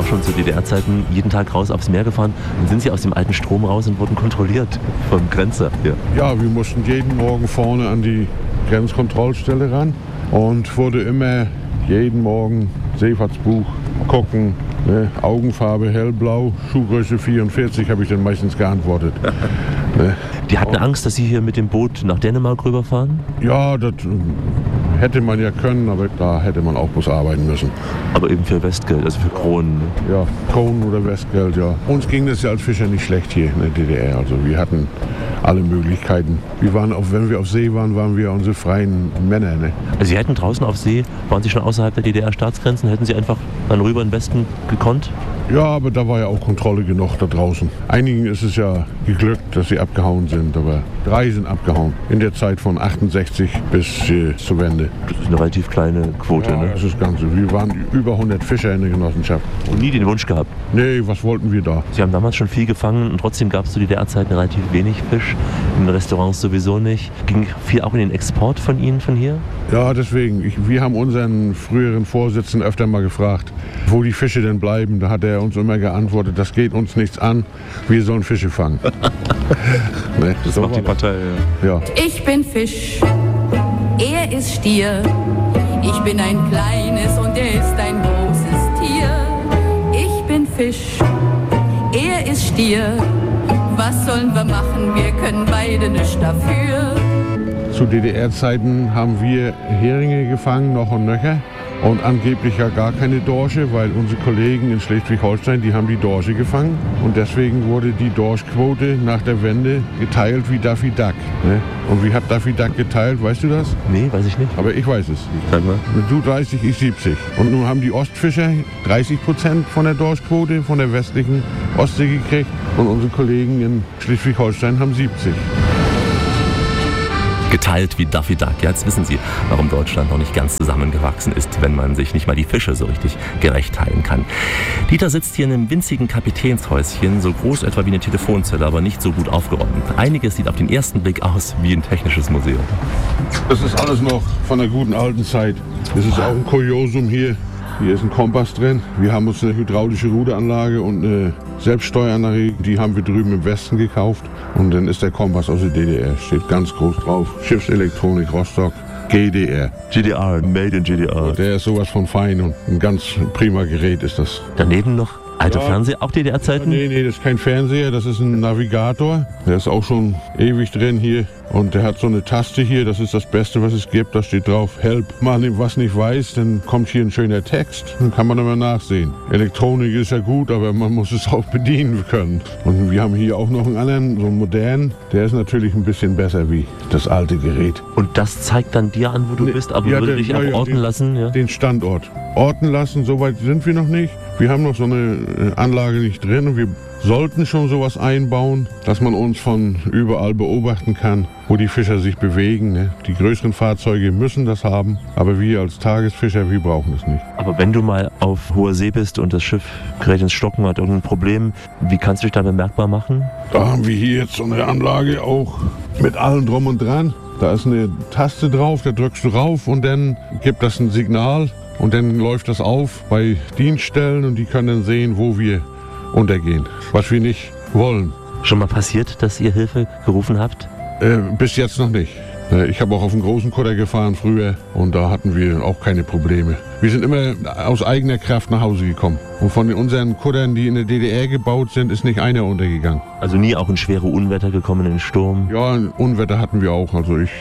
schon zu DDR-Zeiten jeden Tag raus aufs Meer gefahren. Dann sind Sie aus dem alten Strom raus und wurden kontrolliert vom Grenzer. Ja, wir mussten jeden Morgen vorne an die Grenzkontrollstelle ran und wurde immer jeden Morgen Seefahrtsbuch gucken, ne? Augenfarbe hellblau, Schuhgröße 44, habe ich dann meistens geantwortet. Ne? Die hatten Angst, dass Sie hier mit dem Boot nach Dänemark rüberfahren? Ja, das hätte man ja können, aber da hätte man auch bloß arbeiten müssen. Aber eben für Westgeld, also für Kronen. Ja, Kronen oder Westgeld, ja. Uns ging das ja als Fischer nicht schlecht hier in der DDR. Also wir hatten alle Möglichkeiten. Wir waren auch, wenn wir auf See waren, waren wir unsere freien Männer. Ne? Also Sie hätten draußen auf See, waren Sie schon außerhalb der DDR-Staatsgrenzen, hätten Sie einfach dann rüber in den Westen gekonnt? Ja, aber da war ja auch Kontrolle genug da draußen. Einigen ist es ja geglückt, dass sie abgehauen sind, aber 3 sind abgehauen. In der Zeit von 68 bis zur Wende. Das ist eine relativ kleine Quote, ja, ne? Das ist das Ganze. Wir waren über 100 Fischer in der Genossenschaft. Und nie den Wunsch gehabt? Nee, was wollten wir da? Sie haben damals schon viel gefangen und trotzdem gab es zu DDR-Zeiten relativ wenig Fisch. In den Restaurants sowieso nicht. Ging viel auch in den Export von Ihnen von hier? Ja, deswegen. Wir haben unseren früheren Vorsitzenden öfter mal gefragt, wo die Fische denn bleiben. Da hat er uns immer geantwortet, das geht uns nichts an, wir sollen Fische fangen. Ne? Das macht die Partei, ja. Ich bin Fisch, er ist Stier. Ich bin ein kleines und er ist ein großes Tier. Ich bin Fisch, er ist Stier. Was sollen wir machen, wir können beide nichts dafür. Zu DDR-Zeiten haben wir Heringe gefangen, noch und nöcher. Und angeblich ja gar keine Dorsche, weil unsere Kollegen in Schleswig-Holstein, die haben die Dorsche gefangen. Und deswegen wurde die Dorschquote nach der Wende geteilt wie Daffy Duck. Ne? Und wie hat Daffy Duck geteilt, weißt du das? Nee, weiß ich nicht. Aber ich weiß es. Sag mal. Du 30, ich 70. Und nun haben die Ostfischer 30% von der Dorschquote von der westlichen Ostsee gekriegt. Und unsere Kollegen in Schleswig-Holstein haben 70. Geteilt wie Daffy Duck. Ja, jetzt wissen Sie, warum Deutschland noch nicht ganz zusammengewachsen ist, wenn man sich nicht mal die Fische so richtig gerecht teilen kann. Dieter sitzt hier in einem winzigen Kapitänshäuschen, so groß etwa wie eine Telefonzelle, aber nicht so gut aufgeräumt. Einiges sieht auf den ersten Blick aus wie ein technisches Museum. Das ist alles noch von der guten alten Zeit. Das ist auch ein Kuriosum hier. Hier ist ein Kompass drin. Wir haben uns eine hydraulische Ruderanlage und eine Selbststeueranlage, die haben wir drüben im Westen gekauft. Und dann ist der Kompass aus der DDR, steht ganz groß drauf. Schiffselektronik Rostock, GDR. GDR, made in GDR. Der ist sowas von fein und ein ganz prima Gerät ist das. Daneben noch alter Fernseher, auch DDR-Zeiten? Nee, das ist kein Fernseher, das ist ein Navigator. Der ist auch schon ewig drin hier. Und der hat so eine Taste hier, das ist das Beste, was es gibt. Da steht drauf, Help. Wenn man was nicht weiß, dann kommt hier ein schöner Text. Dann kann man immer nachsehen. Elektronik ist ja gut, aber man muss es auch bedienen können. Und wir haben hier auch noch einen anderen, so einen modernen. Der ist natürlich ein bisschen besser wie das alte Gerät. Und das zeigt dann dir an, wo du bist, aber würde dich auch orten lassen? Ja? Den Standort. Orten lassen, so weit sind wir noch nicht. Wir haben noch so eine Anlage nicht drin und wir sollten schon sowas einbauen, dass man uns von überall beobachten kann, wo die Fischer sich bewegen. Ne? Die größeren Fahrzeuge müssen das haben, aber wir als Tagesfischer, wir brauchen es nicht. Aber wenn du mal auf hoher See bist und das Schiff gerät ins Stocken, hat irgendein Problem, wie kannst du dich da bemerkbar machen? Da haben wir hier jetzt so eine Anlage auch mit allem drum und dran. Da ist eine Taste drauf, da drückst du rauf und dann gibt das ein Signal und dann läuft das auf bei Dienststellen und die können dann sehen, wo wir untergehen, was wir nicht wollen. Schon mal passiert, dass ihr Hilfe gerufen habt? Bis jetzt noch nicht. Ich habe auch auf einen großen Kutter gefahren früher und da hatten wir auch keine Probleme. Wir sind immer aus eigener Kraft nach Hause gekommen. Und von unseren Kuttern, die in der DDR gebaut sind, ist nicht einer untergegangen. Also nie auch in schwere Unwetter gekommen, in den Sturm? Ja, ein Unwetter hatten wir auch. Also ich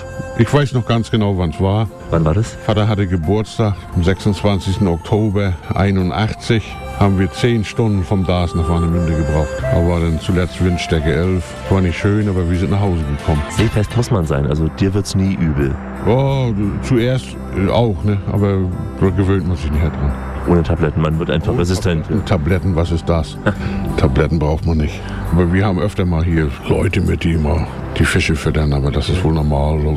weiß noch ganz genau, wann es war. Wann war das? Vater hatte Geburtstag am 26. Oktober 81. Haben wir 10 Stunden vom Daas nach Warnemünde gebraucht. Da war dann zuletzt Windstärke 11. War nicht schön, aber wir sind nach Hause gekommen. Seefest muss man sein, also dir wird's nie übel. Oh, zuerst auch, ne? Aber da gewöhnt man sich nicht dran. Ohne Tabletten, man wird einfach resistent. Tabletten, was ist das? Tabletten braucht man nicht. Aber wir haben öfter mal hier Leute mit, die immer die Fische füttern, aber das ist wohl normal.